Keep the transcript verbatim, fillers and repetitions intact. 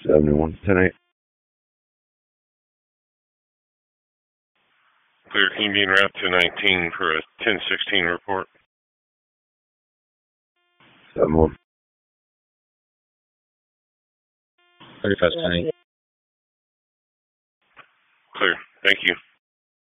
seventy-one, ten eight. Clear, can you be en route to nineteen for a ten sixteen report? seven one. thirty-five ten eight. Clear, thank you.